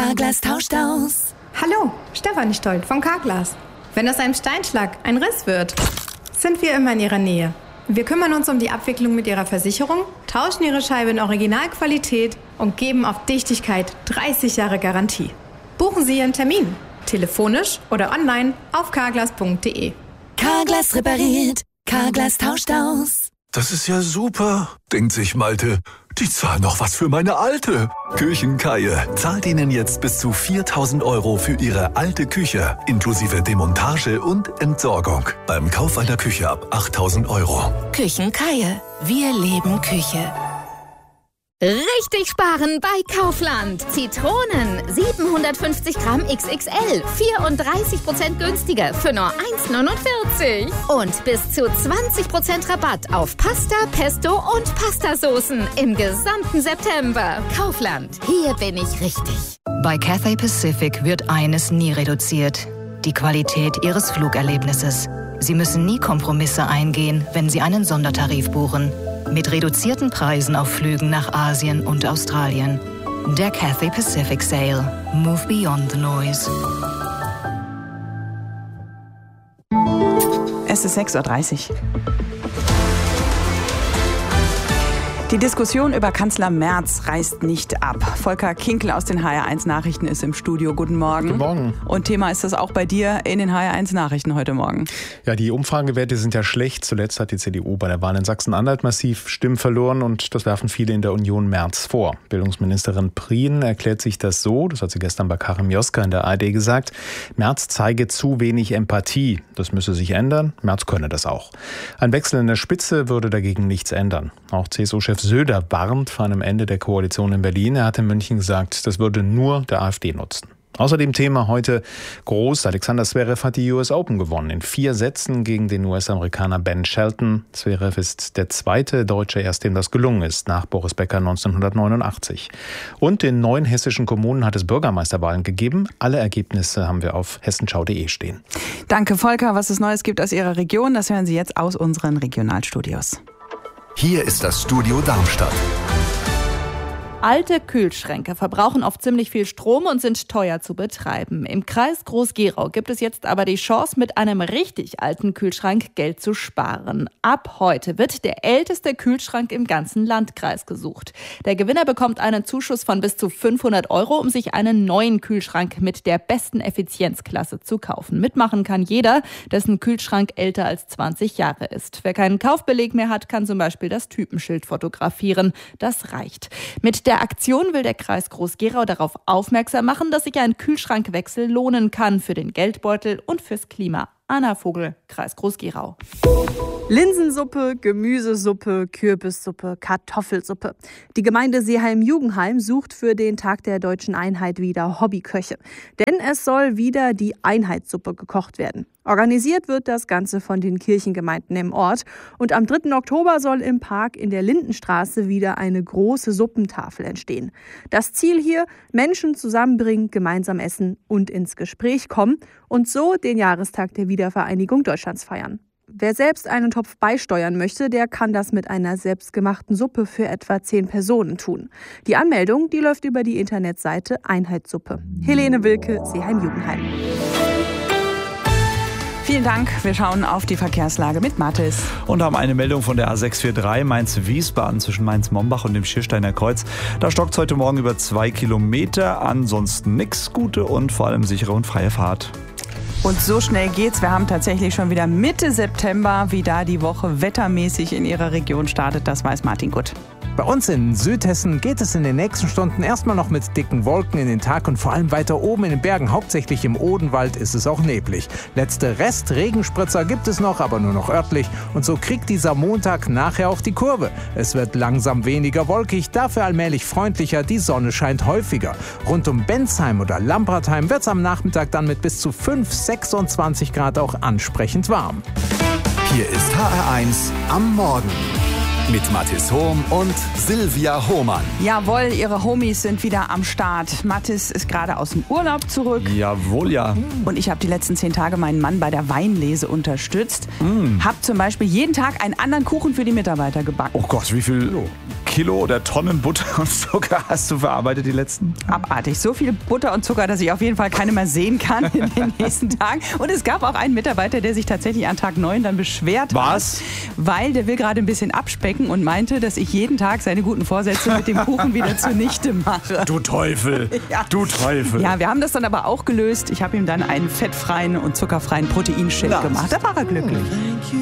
Carglass tauscht aus. Hallo, Stefanie Stolt von Carglass. Wenn aus einem Steinschlag ein Riss wird, sind wir immer in Ihrer Nähe. Wir kümmern uns um die Abwicklung mit Ihrer Versicherung, tauschen Ihre Scheibe in Originalqualität und geben auf Dichtigkeit 30 Jahre Garantie. Buchen Sie Ihren Termin, telefonisch oder online auf carglass.de. Carglass repariert, Carglass tauscht aus. Das ist ja super, denkt sich Malte. Die zahlen noch was für meine Alte. Küchenkreie zahlt Ihnen jetzt bis zu 4.000 € für Ihre alte Küche, inklusive Demontage und Entsorgung. Beim Kauf einer Küche ab 8.000 €. Küchenkreie. Wir leben Küche. Richtig sparen bei Kaufland. Zitronen 750 Gramm XXL, 34% günstiger für nur 1,49. Und bis zu 20% Rabatt auf Pasta, Pesto und Pastasoßen im gesamten September. Kaufland, hier bin ich richtig. Bei Cathay Pacific wird eines nie reduziert: die Qualität Ihres Flugerlebnisses. Sie müssen nie Kompromisse eingehen, wenn Sie einen Sondertarif buchen. Mit reduzierten Preisen auf Flügen nach Asien und Australien. Der Cathay Pacific Sale. Move beyond the noise. Es ist 6:30 Uhr. Die Diskussion über Kanzler Merz reißt nicht ab. Volker Kinkel aus den HR1 Nachrichten ist im Studio. Guten Morgen. Guten Morgen. Und Thema ist das auch bei dir in den HR1 Nachrichten heute Morgen. Ja, die Umfragewerte sind ja schlecht. Zuletzt hat die CDU bei der Wahl in Sachsen-Anhalt massiv Stimmen verloren und das werfen viele in der Union Merz vor. Bildungsministerin Prien erklärt sich das so, das hat sie gestern bei Karim Joska in der ARD gesagt: Merz zeige zu wenig Empathie. Das müsse sich ändern. Merz könne das auch. Ein Wechsel in der Spitze würde dagegen nichts ändern. Auch CSU-Chef Söder warnt vor einem Ende der Koalition in Berlin. Er hat in München gesagt, das würde nur der AfD nutzen. Außerdem Thema heute groß: Alexander Zverev hat die US Open gewonnen. In 4 Sätzen gegen den US-Amerikaner Ben Shelton. Zverev ist der zweite Deutsche, erst dem das gelungen ist, nach Boris Becker 1989. Und in 9 hessischen Kommunen hat es Bürgermeisterwahlen gegeben. Alle Ergebnisse haben wir auf hessenschau.de stehen. Danke, Volker. Was es Neues gibt aus Ihrer Region, das hören Sie jetzt aus unseren Regionalstudios. Hier ist das Studio Darmstadt. Alte Kühlschränke verbrauchen oft ziemlich viel Strom und sind teuer zu betreiben. Im Kreis Groß-Gerau gibt es jetzt aber die Chance, mit einem richtig alten Kühlschrank Geld zu sparen. Ab heute wird der älteste Kühlschrank im ganzen Landkreis gesucht. Der Gewinner bekommt einen Zuschuss von bis zu 500 €, um sich einen neuen Kühlschrank mit der besten Effizienzklasse zu kaufen. Mitmachen kann jeder, dessen Kühlschrank älter als 20 Jahre ist. Wer keinen Kaufbeleg mehr hat, kann zum Beispiel das Typenschild fotografieren. Das reicht. Mit der Aktion will der Kreis Groß-Gerau darauf aufmerksam machen, dass sich ein Kühlschrankwechsel lohnen kann für den Geldbeutel und fürs Klima. Anna Vogel, Kreis Groß-Gerau. Linsensuppe, Gemüsesuppe, Kürbissuppe, Kartoffelsuppe. Die Gemeinde Seeheim-Jugendheim sucht für den Tag der Deutschen Einheit wieder Hobbyköche. Denn es soll wieder die Einheitssuppe gekocht werden. Organisiert wird das Ganze von den Kirchengemeinden im Ort. Und am 3. Oktober soll im Park in der Lindenstraße wieder eine große Suppentafel entstehen. Das Ziel hier: Menschen zusammenbringen, gemeinsam essen und ins Gespräch kommen und so den Jahrestag der Wiedervereinigung Deutschlands feiern. Wer selbst einen Topf beisteuern möchte, der kann das mit einer selbstgemachten Suppe für etwa 10 Personen tun. Die Anmeldung, die läuft über die Internetseite Einheitssuppe. Helene Wilke, Seeheim-Jugendheim. Vielen Dank. Wir schauen auf die Verkehrslage mit Mathis. Und haben eine Meldung von der A643 Mainz-Wiesbaden zwischen Mainz-Mombach und dem Schiersteiner Kreuz. Da stockt es heute Morgen über 2 Kilometer. Ansonsten nix. Gute und vor allem sichere und freie Fahrt. Und so schnell geht's. Wir haben tatsächlich schon wieder Mitte September. Wie da die Woche wettermäßig in Ihrer Region startet, das weiß Martin Gutt. Bei uns in Südhessen geht es in den nächsten Stunden erstmal noch mit dicken Wolken in den Tag und vor allem weiter oben in den Bergen, hauptsächlich im Odenwald, ist es auch neblig. Letzte Rest-Regenspritzer gibt es noch, aber nur noch örtlich. Und so kriegt dieser Montag nachher auch die Kurve. Es wird langsam weniger wolkig, dafür allmählich freundlicher, die Sonne scheint häufiger. Rund um Bensheim oder Lampratheim wird es am Nachmittag dann mit bis zu 26 Grad auch ansprechend warm. Hier ist HR1 am Morgen. Mit Mathis Hohm und Silvia Hohmann. Jawohl, ihre Homies sind wieder am Start. Mathis ist gerade aus dem Urlaub zurück. Jawohl, ja. Und ich habe die letzten 10 Tage meinen Mann bei der Weinlese unterstützt. Hab zum Beispiel jeden Tag einen anderen Kuchen für die Mitarbeiter gebacken. Oh Gott, wie viel Kilo oder Tonnen Butter und Zucker hast du verarbeitet die letzten? Abartig. So viel Butter und Zucker, dass ich auf jeden Fall keine mehr sehen kann in den nächsten Tagen. Und es gab auch einen Mitarbeiter, der sich tatsächlich an Tag 9 dann beschwert hat. Weil der will gerade ein bisschen abspecken und meinte, dass ich jeden Tag seine guten Vorsätze mit dem Kuchen wieder zunichte mache. Du Teufel, ja. Du Teufel. Ja, wir haben das dann aber auch gelöst. Ich habe ihm dann einen fettfreien und zuckerfreien Proteinshake gemacht. Da war er glücklich.